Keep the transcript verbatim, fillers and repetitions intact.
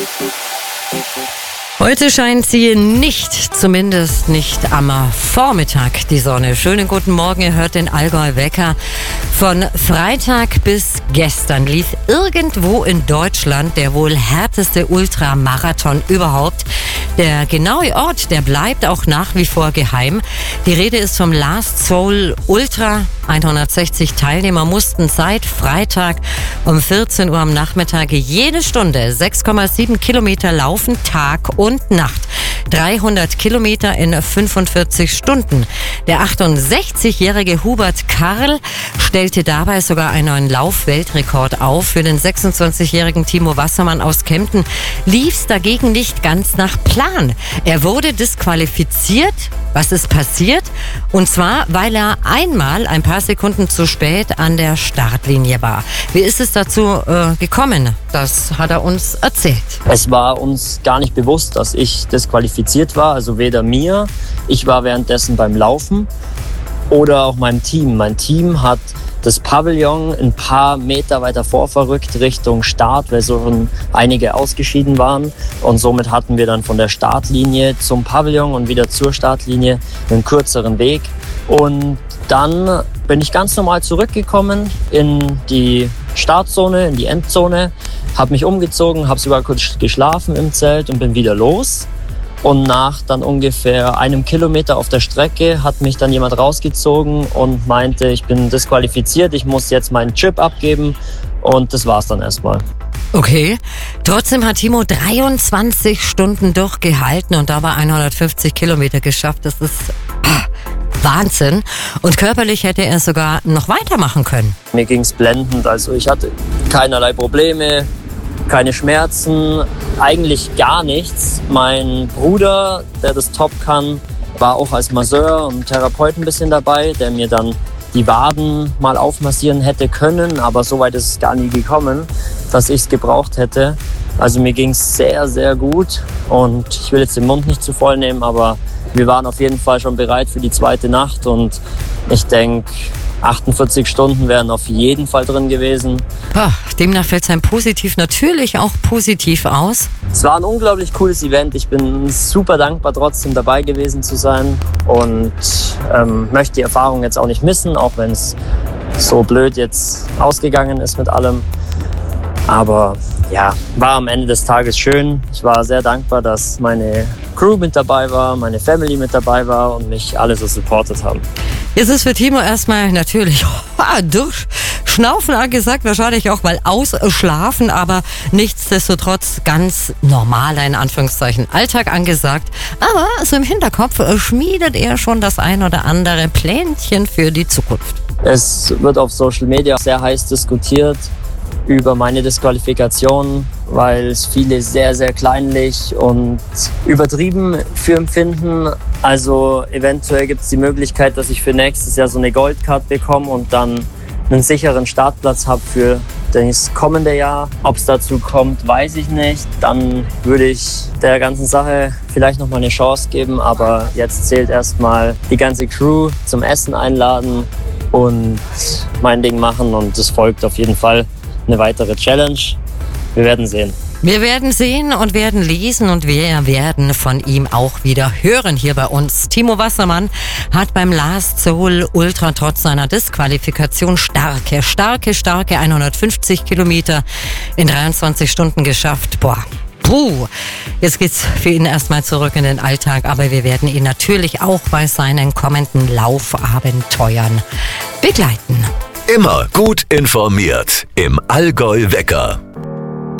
Heute scheint sie nicht, zumindest nicht am Vormittag, die Sonne. Schönen guten Morgen, ihr hört den Allgäu-Wecker. Von Freitag bis gestern lief irgendwo in Deutschland der wohl härteste Ultramarathon überhaupt. Der genaue Ort, der bleibt auch nach wie vor geheim. Die Rede ist vom Last Soul Ultra. hundertsechzig Teilnehmer mussten seit Freitag um vierzehn Uhr am Nachmittag jede Stunde sechs Komma sieben Kilometer laufen, Tag und Nacht. dreihundert Kilometer in fünfundvierzig Stunden. Der achtundsechzigjährige Hubert Karl stellte dabei sogar einen neuen Laufweltrekord auf. Für den sechsundzwanzigjährigen Timo Wassermann aus Kempten lief's dagegen nicht ganz nach Plan. Er wurde disqualifiziert. Was ist passiert? Und zwar, weil er einmal ein paar Sekunden zu spät an der Startlinie war. Wie ist es dazu äh, gekommen? Das hat er uns erzählt. Es war uns gar nicht bewusst, dass ich disqualifiziert war. Also weder mir, ich war währenddessen beim Laufen, oder auch meinem Team. Mein Team hat das Pavillon ein paar Meter weiter vorverrückt Richtung Start, weil so schon einige ausgeschieden waren. Und somit hatten wir dann von der Startlinie zum Pavillon und wieder zur Startlinie einen kürzeren Weg. Und dann bin ich ganz normal zurückgekommen in die Startzone, in die Endzone, habe mich umgezogen, habe sogar kurz geschlafen im Zelt und bin wieder los. Und nach dann ungefähr einem Kilometer auf der Strecke hat mich dann jemand rausgezogen und meinte, ich bin disqualifiziert, ich muss jetzt meinen Chip abgeben. Und das war's dann erstmal. Okay, trotzdem hat Timo dreiundzwanzig Stunden durchgehalten und dabei hundertfünfzig Kilometer geschafft. Das ist ah, Wahnsinn. Und körperlich hätte er sogar noch weitermachen können. Mir ging's blendend, also ich hatte keinerlei Probleme. Keine Schmerzen, eigentlich gar nichts. Mein Bruder, der das top kann, war auch als Masseur und Therapeut ein bisschen dabei, der mir dann die Waden mal aufmassieren hätte können, aber so weit ist es gar nie gekommen, dass ich es gebraucht hätte. Also mir ging es sehr, sehr gut und ich will jetzt den Mund nicht zu voll nehmen, aber wir waren auf jeden Fall schon bereit für die zweite Nacht und ich denke, achtundvierzig Stunden wären auf jeden Fall drin gewesen. Oh, demnach fällt sein Positiv natürlich auch positiv aus. Es war ein unglaublich cooles Event. Ich bin super dankbar, trotzdem dabei gewesen zu sein und ähm, möchte die Erfahrung jetzt auch nicht missen, auch wenn es so blöd jetzt ausgegangen ist mit allem. Aber ja, war am Ende des Tages schön. Ich war sehr dankbar, dass meine Crew mit dabei war, meine Family mit dabei war und mich alle so supportet haben. Jetzt ist für Timo erstmal natürlich oh, durchschnaufen angesagt, wahrscheinlich auch mal ausschlafen, aber nichtsdestotrotz ganz normaler, in Anführungszeichen, Alltag angesagt. Aber so im Hinterkopf schmiedet er schon das ein oder andere Plänchen für die Zukunft. Es wird auf Social Media sehr heiß diskutiert über meine Disqualifikation, weil es viele sehr, sehr kleinlich und übertrieben für empfinden. Also eventuell gibt es die Möglichkeit, dass ich für nächstes Jahr so eine Goldcard bekomme und dann einen sicheren Startplatz habe für das kommende Jahr. Ob es dazu kommt, weiß ich nicht. Dann würde ich der ganzen Sache vielleicht noch mal eine Chance geben, aber jetzt zählt erstmal die ganze Crew zum Essen einladen und mein Ding machen und es folgt auf jeden Fall eine weitere Challenge. Wir werden sehen. Wir werden sehen und werden lesen und wir werden von ihm auch wieder hören hier bei uns. Timo Wassermann hat beim Last Soul Ultra trotz seiner Disqualifikation starke, starke, starke hundertfünfzig Kilometer in dreiundzwanzig Stunden geschafft. Boah. Puh, jetzt geht's für ihn erstmal zurück in den Alltag, aber wir werden ihn natürlich auch bei seinen kommenden Laufabenteuern begleiten. Immer gut informiert im Allgäu-Wecker.